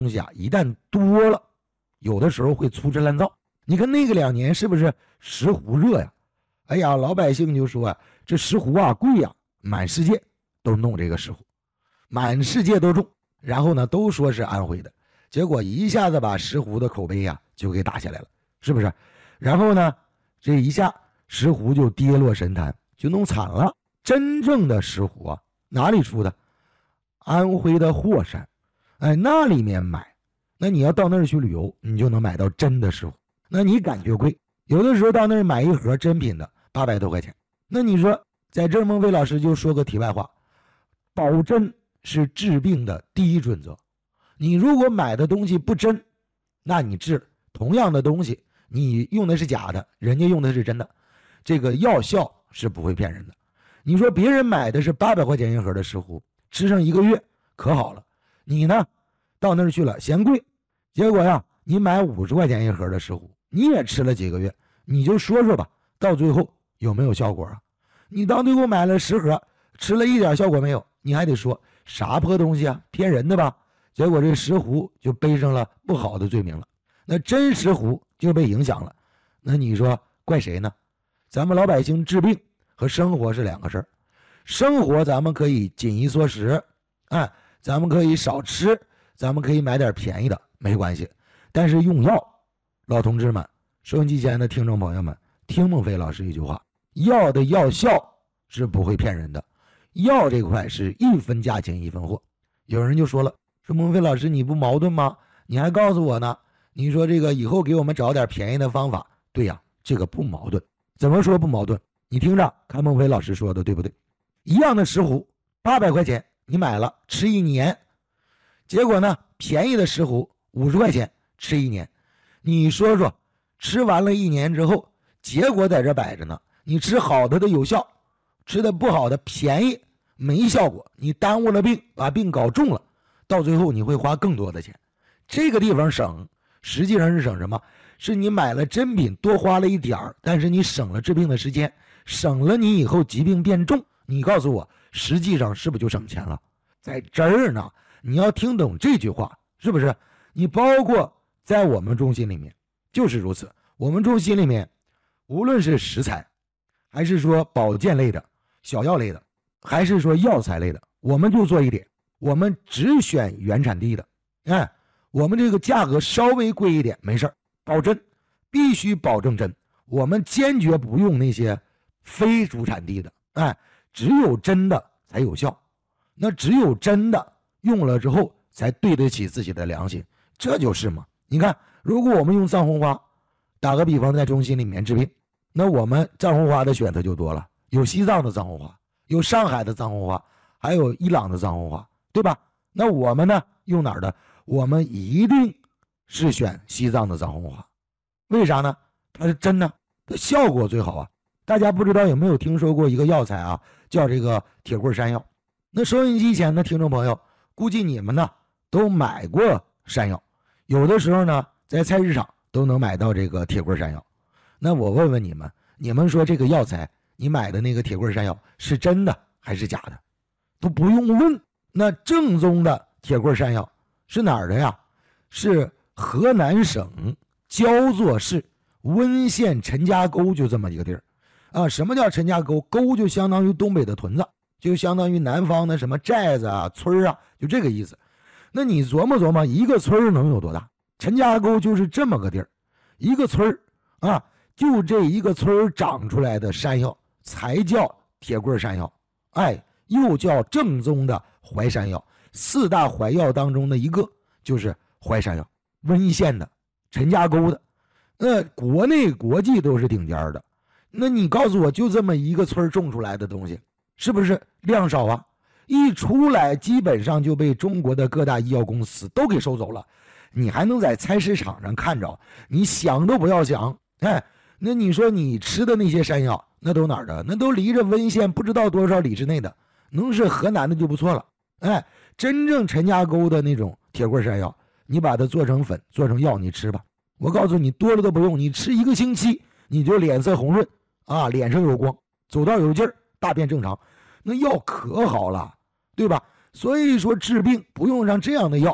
东西啊，一旦多了，有的时候会粗制滥造。你看那个2年是不是石斛热呀？哎呀，老百姓就说啊，这石斛啊贵呀，满世界都弄这个石斛，满世界都种，然后呢都说是安徽的，结果一下子把石斛的口碑呀就给打下来了，是不是？然后呢，这一下石斛就跌落神坛，就弄惨了。真正的石斛啊，哪里出的？安徽的霍山，哎，那里面买。那你要到那儿去旅游，你就能买到真的石斛。那你感觉贵，有的时候到那儿买一盒真品的800多块钱。那你说，在这儿孟非老师就说个题外话，保真是治病的第一准则。你如果买的东西不真，那你治同样的东西，你用的是假的，人家用的是真的，这个药效是不会骗人的。你说别人买的是800块钱一盒的石斛，吃上1个月可好了，你呢到那儿去了嫌贵，结果呀你买50块钱一盒的石斛，你也吃了几个月，你就说说吧，到最后有没有效果啊？你到最后买了10盒，吃了一点效果没有，你还得说啥破东西啊，骗人的吧？结果这石斛就背上了不好的罪名了，那真石斛就被影响了。那你说怪谁呢？咱们老百姓治病和生活是2个事儿。生活咱们可以紧衣缩食，哎，咱们可以少吃，咱们可以买点便宜的，没关系。但是用药，老同志们，收音机前的听众朋友们，听孟非老师一句话，药的药效是不会骗人的，药这块是1分价钱1分货。有人就说了，说孟非老师你不矛盾吗？你还告诉我呢，你说这个以后给我们找点便宜的方法。对呀，这个不矛盾。怎么说不矛盾？你听着，看孟非老师说的对不对？一样的石斛800块钱你买了吃1年，结果呢便宜的石斛50块钱吃1年，你说说吃完了1年之后，结果在这摆着呢，你吃好的有效，吃的不好的便宜没效果，你耽误了病，把病搞重了，到最后你会花更多的钱。这个地方省，实际上是省什么？是你买了真品多花了一点儿，但是你省了治病的时间，省了你以后疾病变重。你告诉我，实际上是不是就省钱了？在这儿呢，你要听懂这句话，是不是？你包括在我们中心里面就是如此。我们中心里面，无论是食材，还是说保健类的、小药类的，还是说药材类的，我们就做一点，我们只选原产地的。哎，我们这个价格稍微贵一点没事，保真，必须保证真。我们坚决不用那些非主产地的，哎。只有真的才有效，那只有真的用了之后才对得起自己的良心，这就是嘛。你看，如果我们用藏红花，打个比方，在中心里面治病，那我们藏红花的选择就多了，有西藏的藏红花，有上海的藏红花，还有伊朗的藏红花，对吧？那我们呢用哪儿的？我们一定是选西藏的藏红花，为啥呢？它是真的，它效果最好啊。大家不知道有没有听说过一个药材啊，叫这个铁棍山药。那收音机前的听众朋友，估计你们呢都买过山药，有的时候呢在菜市场都能买到这个铁棍山药。那我问问你们，你们说这个药材你买的那个铁棍山药是真的还是假的？都不用问。那正宗的铁棍山药是哪儿的呀？是河南省焦作市温县陈家沟，就这么一个地儿啊。什么叫陈家沟？沟就相当于东北的屯子，就相当于南方的什么寨子啊、村啊，就这个意思。那你琢磨琢磨，一个村能有多大？陈家沟就是这么个地儿，一个村啊，就这一个村长出来的山药才叫铁棍山药，哎，又叫正宗的淮山药。4大淮药当中的一个就是淮山药，温县的，陈家沟的，那国内国际都是顶尖的。那你告诉我，就这么一个村种出来的东西，是不是量少啊？一出来基本上就被中国的各大医药公司都给收走了，你还能在菜市场上看着，你想都不要想。哎，那你说你吃的那些山药，那都哪儿的？那都离着温县不知道多少里之内的，能是河南的就不错了。哎，真正陈家沟的那种铁棍山药，你把它做成粉做成药，你吃吧，我告诉你，多了都不用，你吃1个星期你就脸色红润啊，脸上有光，走道有劲儿，大便正常，那药可好了，对吧？所以说治病不用上这样的药，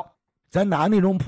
咱拿那种